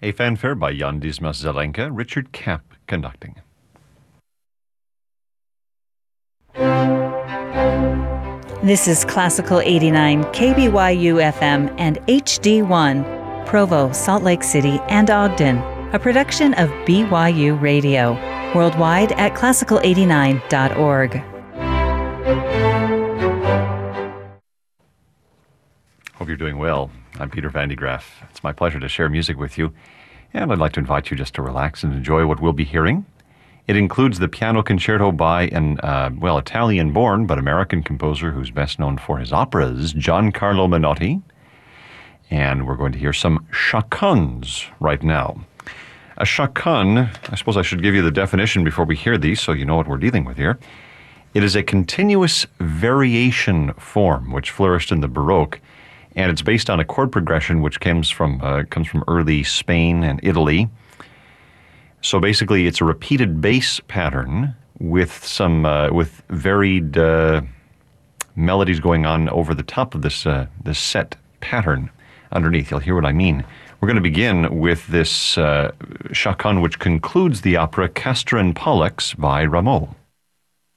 A fanfare by Jan Dismas Zelenka, Richard Kapp conducting. This is Classical 89, KBYU FM and HD1, Provo, Salt Lake City, and Ogden, a production of BYU Radio, worldwide at classical89.org. Hope you're doing well. I'm Peter Van de Graaff. It's my pleasure to share music with you, and I'd like to invite you just to relax and enjoy what we'll be hearing. It includes the piano concerto by an, Italian-born but American composer who's best known for his operas, Giancarlo Menotti. And we're going to hear some chaconnes right now. A chaconne, I suppose I should give you the definition before we hear these so you know what we're dealing with here. It is a continuous variation form which flourished in the Baroque, and it's based on a chord progression which comes from early Spain and Italy. So basically, it's a repeated bass pattern with some with varied melodies going on over the top of this set pattern underneath. You'll hear what I mean. We're going to begin with this chaconne, which concludes the opera Castor and Pollux by Rameau.